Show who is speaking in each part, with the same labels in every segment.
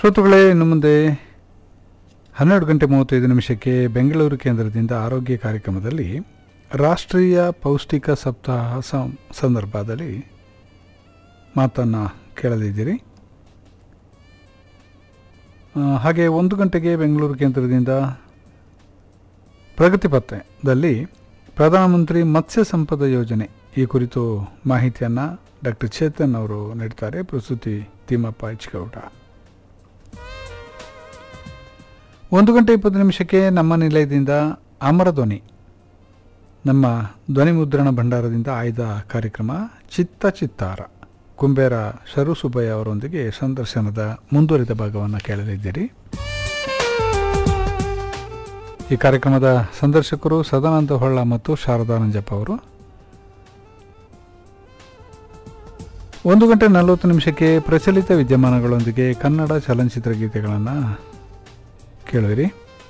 Speaker 1: ಶ್ರೋತೃಗಳೇ, ಇನ್ನು ಮುಂದೆ 12:35 ಬೆಂಗಳೂರು ಕೇಂದ್ರದಿಂದ ಆರೋಗ್ಯ ಕಾರ್ಯಕ್ರಮದಲ್ಲಿ ರಾಷ್ಟ್ರೀಯ ಪೌಷ್ಟಿಕ ಸಪ್ತಾಹ ಸಂದರ್ಭದಲ್ಲಿ ಮಾತನ್ನು ಕೇಳಲಿದ್ದೀರಿ. ಹಾಗೆ 1 ಗಂಟೆಗೆ ಬೆಂಗಳೂರು ಕೇಂದ್ರದಿಂದ ಪ್ರಗತಿ ಪತ್ರದಲ್ಲಿ ಪ್ರಧಾನಮಂತ್ರಿ ಮತ್ಸ್ಯ ಸಂಪದ ಯೋಜನೆ ಈ ಕುರಿತು ಮಾಹಿತಿಯನ್ನು ಡಾಕ್ಟರ್ ಚೇತನ್ ಅವರು ನೀಡ್ತಾರೆ. ಪ್ರಸ್ತುತಿ ತಿಮ್ಮಪ್ಪ ಹೆಚ್ಗೌಡ. 1:20 ನಮ್ಮ ನಿಲಯದಿಂದ ಅಮರಧ್ವನಿ, ನಮ್ಮ ಧ್ವನಿ ಮುದ್ರಣ ಭಂಡಾರದಿಂದ ಆಯ್ದ ಕಾರ್ಯಕ್ರಮ ಚಿತ್ತಾರ ಕುಂಬೇರ ಶರು ಸುಬ್ಬಯ್ಯ ಅವರೊಂದಿಗೆ ಸಂದರ್ಶನದ ಮುಂದುವರಿದ ಭಾಗವನ್ನು ಕೇಳಲಿದ್ದೀರಿ. ಈ ಕಾರ್ಯಕ್ರಮದ ಸಂದರ್ಶಕರು ಸದಾನಂದ ಹೊಳ್ಳ ಮತ್ತು ಶಾರದಾ ನಂಜಪ್ಪ ಅವರು. 1:40 ಪ್ರಚಲಿತ ವಿದ್ಯಮಾನಗಳೊಂದಿಗೆ ಕನ್ನಡ ಚಲನಚಿತ್ರ ಗೀತೆಗಳನ್ನು ಕೇಳುವಿರಿ.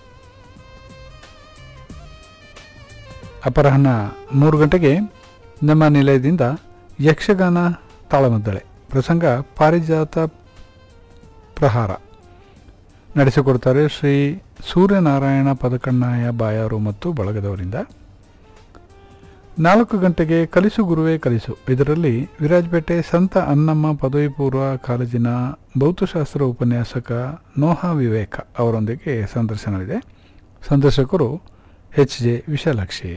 Speaker 1: ಅಪರಾಹ್ನ 3 ಗಂಟೆಗೆ ನಮ್ಮ ನಿಲಯದಿಂದ ಯಕ್ಷಗಾನ ತಾಳಮದ್ದಳೆ ಪ್ರಸಂಗ ಪಾರಿಜಾತ ಪ್ರಹಾರ ನಡೆಸಿಕೊಡ್ತಾರೆ ಶ್ರೀ ಸೂರ್ಯನಾರಾಯಣ ಪದಕಣ್ಣಾಯ ಬಾಯಾರು ಮತ್ತು ಬಳಗದವರಿಂದ. 4 ಗಂಟೆಗೆ ಕಲಿಸು ಗುರುವೇ ಕಲಿಸು, ಇದರಲ್ಲಿ ವಿರಾಜಪೇಟೆ ಸಂತ ಅನ್ನಮ್ಮ ಪದವಿ ಪೂರ್ವ ಕಾಲೇಜಿನ ಭೌತಶಾಸ್ತ್ರ ಉಪನ್ಯಾಸಕ ನೋಹಾ ವಿವೇಕ ಅವರೊಂದಿಗೆ ಸಂದರ್ಶನವಿದೆ. ಸಂದರ್ಶಕರು ಎಚ್.ಜೆ. ವಿಶಾಲಾಕ್ಷಿ.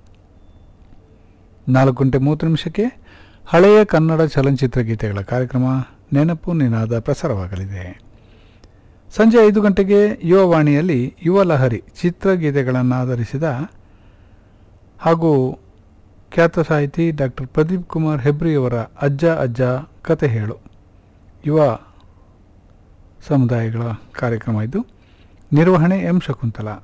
Speaker 1: 4:30 ಹಳೆಯ ಕನ್ನಡ ಚಲನಚಿತ್ರ ಗೀತೆಗಳ ಕಾರ್ಯಕ್ರಮ ನೆನಪು ನಿನಾದ ಪ್ರಸಾರವಾಗಲಿದೆ. ಸಂಜೆ 5 ಗಂಟೆಗೆ ಯುವವಾಣಿಯಲ್ಲಿ ಯುವ ಲಹರಿ ಚಿತ್ರಗೀತೆಗಳನ್ನು ಆಧರಿಸಿದ ಹಾಗೂ ಖ್ಯಾತ ಸಾಹಿತಿ ಡಾಕ್ಟರ್ ಪ್ರದೀಪ್ ಕುಮಾರ್ ಹೆಬ್ರಿಯವರ ಅಜ್ಜ ಕತೆ ಹೇಳು ಯುವ ಸಮುದಾಯಗಳ ಕಾರ್ಯಕ್ರಮ ಇದು. ನಿರ್ವಹಣೆ ಎಂ ಶಕುಂತಲಾ.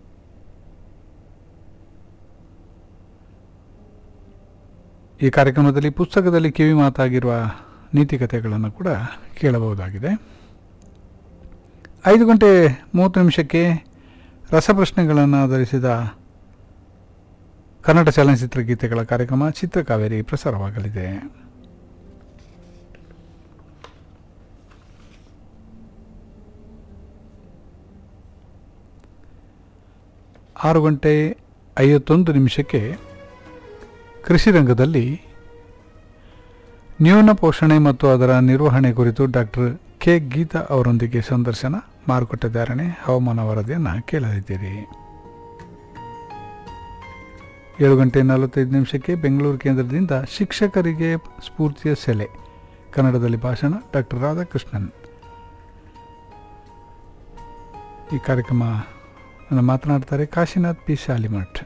Speaker 1: ಈ ಕಾರ್ಯಕ್ರಮದಲ್ಲಿ ಪುಸ್ತಕದಲ್ಲಿ ಕಿವಿ ಮಾತಾಗಿರುವ ನೀತಿಕತೆಗಳನ್ನು ಕೂಡ ಕೇಳಬಹುದಾಗಿದೆ. 5:30 ರಸಪ್ರಶ್ನೆಗಳನ್ನು ಆಧರಿಸಿದ ಕನ್ನಡ ಚಲನಚಿತ್ರ ಗೀತೆಗಳ ಕಾರ್ಯಕ್ರಮ ಚಿತ್ರಕಾವೇರಿ ಪ್ರಸಾರವಾಗಲಿದೆ. 6:51 ಕೃಷಿ ರಂಗದಲ್ಲಿ ನ್ಯೂನ ಪೋಷಣೆ ಮತ್ತು ಅದರ ನಿರ್ವಹಣೆ ಕುರಿತು ಡಾಕ್ಟರ್ ಕೆ ಗೀತಾ ಅವರೊಂದಿಗೆ ಸಂದರ್ಶನ, ಮಾರುಕಟ್ಟೆ ಧಾರಣೆ, ಹವಾಮಾನ ವರದಿಯನ್ನು ಕೇಳಲಿದ್ದೀರಿ. 7:45 ಬೆಂಗಳೂರು ಕೇಂದ್ರದಿಂದ ಶಿಕ್ಷಕರಿಗೆ ಸ್ಫೂರ್ತಿಯ ಸೆಲೆ ಕನ್ನಡದಲ್ಲಿ ಭಾಷಣ ಡಾಕ್ಟರ್ ರಾಧಾಕೃಷ್ಣನ್. ಈ ಕಾರ್ಯಕ್ರಮ ಮಾತನಾಡ್ತಾರೆ ಕಾಶಿನಾಥ್ ಪಿ ಶಾಲಿಮಠ್.